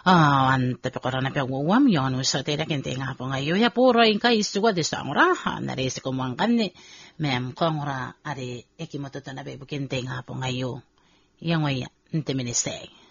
Tapi ko na piyagwawam yon so tira kinte nga po ngayon ya puro inka isuwa de sa ngura narisi ko mga kanni mem ko ngura ari ekimoto na bebo kinte nga po ngayon yang waya nte minisay